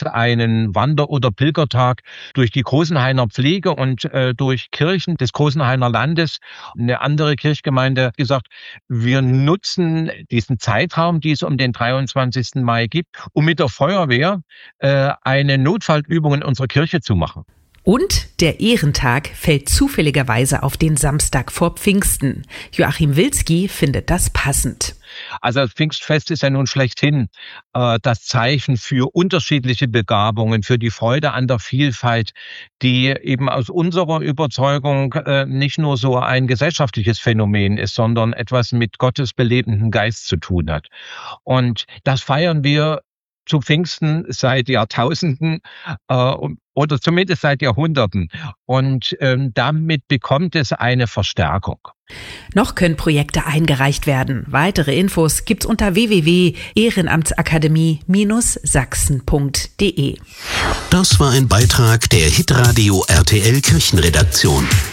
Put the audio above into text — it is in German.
einen Wander- oder Pilgertag durch die Großenhainer Pflege und durch Kirchen des Großenhainer Landes. Eine andere Kirchgemeinde gesagt, wir nutzen diesen Zeitraum, die es um den 23. Mai gibt, um mit der Feuerwehr eine Notfallübung in unserer Kirche zu machen. Und der Ehrentag fällt zufälligerweise auf den Samstag vor Pfingsten. Joachim Wilski findet das passend. Also das Pfingstfest ist ja nun schlechthin das Zeichen für unterschiedliche Begabungen, für die Freude an der Vielfalt, die eben aus unserer Überzeugung nicht nur so ein gesellschaftliches Phänomen ist, sondern etwas mit Gottes belebendem Geist zu tun hat. Und das feiern wir zu Pfingsten seit Jahrtausenden oder zumindest seit Jahrhunderten. Und damit bekommt es eine Verstärkung. Noch können Projekte eingereicht werden. Weitere Infos gibt's unter www.ehrenamtsakademie-sachsen.de. Das war ein Beitrag der Hitradio RTL Kirchenredaktion.